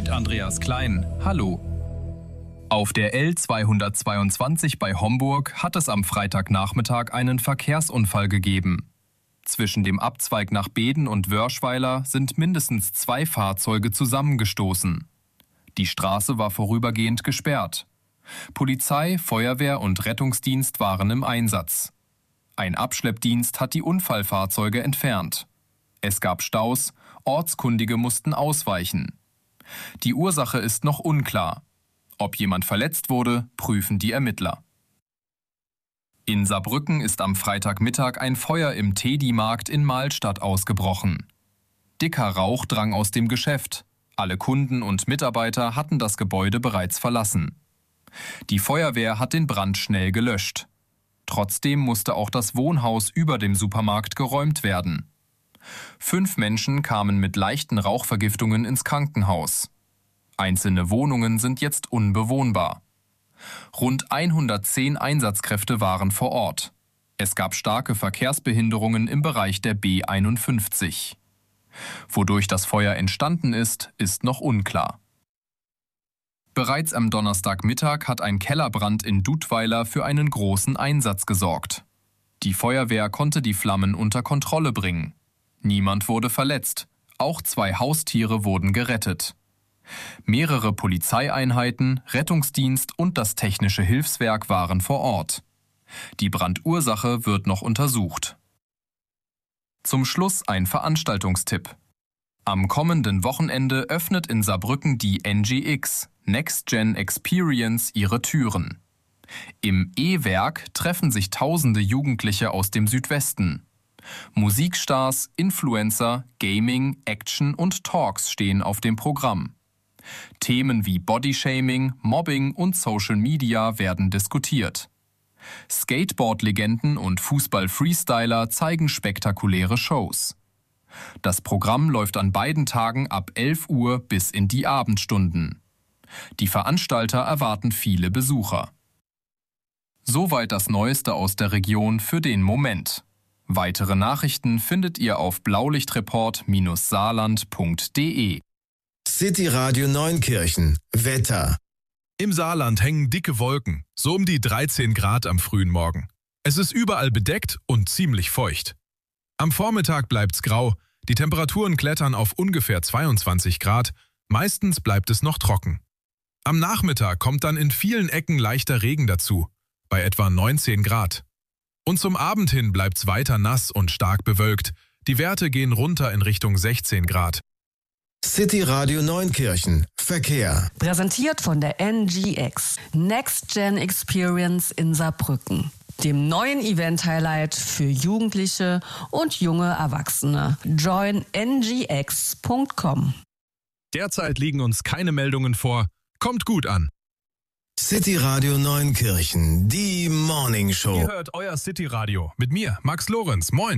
mit Andreas Klein. Hallo. Auf der L222 bei Homburg hat es am Freitagnachmittag einen Verkehrsunfall gegeben. Zwischen dem Abzweig nach Beeden und Wörschweiler sind mindestens 2 Fahrzeuge zusammengestoßen. Die Straße war vorübergehend gesperrt. Polizei, Feuerwehr und Rettungsdienst waren im Einsatz. Ein Abschleppdienst hat die Unfallfahrzeuge entfernt. Es gab Staus, Ortskundige mussten ausweichen. Die Ursache ist noch unklar. Ob jemand verletzt wurde, prüfen die Ermittler. In Saarbrücken ist am Freitagmittag ein Feuer im Tedi-Markt in Mahlstadt ausgebrochen. Dicker Rauch drang aus dem Geschäft. Alle Kunden und Mitarbeiter hatten das Gebäude bereits verlassen. Die Feuerwehr hat den Brand schnell gelöscht. Trotzdem musste auch das Wohnhaus über dem Supermarkt geräumt werden. 5 Menschen kamen mit leichten Rauchvergiftungen ins Krankenhaus. Einzelne Wohnungen sind jetzt unbewohnbar. Rund 110 Einsatzkräfte waren vor Ort. Es gab starke Verkehrsbehinderungen im Bereich der B51. Wodurch das Feuer entstanden ist, ist noch unklar. Bereits am Donnerstagmittag hat ein Kellerbrand in Dudweiler für einen großen Einsatz gesorgt. Die Feuerwehr konnte die Flammen unter Kontrolle bringen. Niemand wurde verletzt, auch 2 Haustiere wurden gerettet. Mehrere Polizeieinheiten, Rettungsdienst und das Technische Hilfswerk waren vor Ort. Die Brandursache wird noch untersucht. Zum Schluss ein Veranstaltungstipp. Am kommenden Wochenende öffnet in Saarbrücken die NGX, Next Gen Experience, ihre Türen. Im E-Werk treffen sich tausende Jugendliche aus dem Südwesten. Musikstars, Influencer, Gaming, Action und Talks stehen auf dem Programm. Themen wie Bodyshaming, Mobbing und Social Media werden diskutiert. Skateboard-Legenden und Fußball-Freestyler zeigen spektakuläre Shows. Das Programm läuft an beiden Tagen ab 11 Uhr bis in die Abendstunden. Die Veranstalter erwarten viele Besucher. Soweit das Neueste aus der Region für den Moment. Weitere Nachrichten findet ihr auf blaulichtreport-saarland.de. City Radio Neunkirchen. Wetter. Im Saarland hängen dicke Wolken, so um die 13 Grad am frühen Morgen. Es ist überall bedeckt und ziemlich feucht. Am Vormittag bleibt's grau, die Temperaturen klettern auf ungefähr 22 Grad, meistens bleibt es noch trocken. Am Nachmittag kommt dann in vielen Ecken leichter Regen dazu, bei etwa 19 Grad. Und zum Abend hin bleibt's weiter nass und stark bewölkt, die Werte gehen runter in Richtung 16 Grad. City Radio Neunkirchen. Verkehr. Präsentiert von der NGX, Next Gen Experience in Saarbrücken, dem neuen Event-Highlight für Jugendliche und junge Erwachsene. Join ngx.com. Derzeit liegen uns keine Meldungen vor. Kommt gut an. City Radio Neunkirchen, die Morning Show. Ihr hört euer City Radio mit mir, Max Lorenz. Moin.